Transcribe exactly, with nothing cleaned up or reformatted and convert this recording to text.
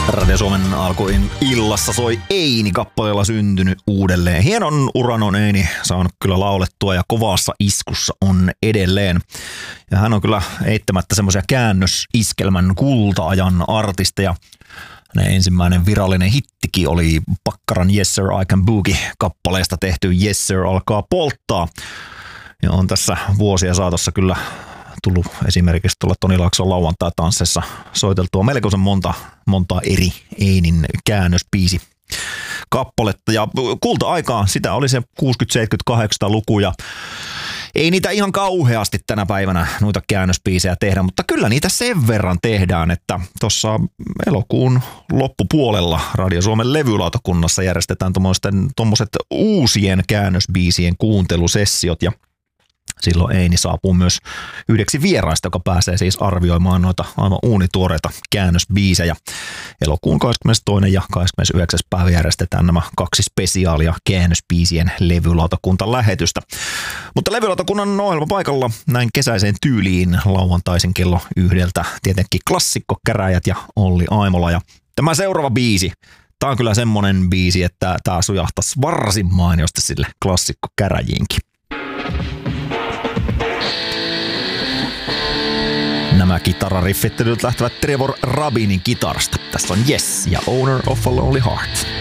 Radio Suomen alkuin illassa soi Eini-kappaleella syntynyt uudelleen. Hienon uran on Eini saanut kyllä laulettua ja kovassa iskussa on edelleen. Ja hän on kyllä eittämättä semmoisia käännösiskelmän kulta-ajan artisteja. Hänen ensimmäinen virallinen hittikin oli Pakkaran Yes Sir I Can Boogie -kappaleesta tehty Yes Sir alkaa polttaa. Ja on tässä vuosia saatossa kyllä tullut esimerkiksi tuolla Toni Laakson lauantai-tansseissa soiteltua melkoisen monta, monta eri Einin käännösbiisi kappaletta. Ja kulta-aikaa sitä oli se kuusikymmentä-, seitsemänkymmentä-, kahdeksankymmentäluku ja ei niitä ihan kauheasti tänä päivänä noita käännösbiisejä tehdä, mutta kyllä niitä sen verran tehdään, että tuossa elokuun loppupuolella Radio Suomen levylautakunnassa järjestetään tuommoiset uusien käännösbiisien kuuntelusessiot ja silloin Eini saapuu myös yhdeksi vieraista, joka pääsee siis arvioimaan noita aivan uunituoreita käännösbiisejä. Elokuun kahdeskymmenestoinen ja kahdeskymmenesyhdeksäs päivä järjestetään nämä kaksi spesiaalia käännösbiisien levylautakuntalähetystä. Mutta levylautakunnan ohjelmapaikalla näin kesäiseen tyyliin lauantaisin kello yhdeltä tietenkin klassikkokäräjät ja Olli Aimola. Ja tämä seuraava biisi, tämä on kyllä semmonen biisi, että tämä sujahtaisi varsin mainiosti sille klassikkokäräjiinkin. Nämä kitarariffit lähtevät Trevor Rabinin kitarasta. Tässä on Yes ja Owner of a Lonely Heart.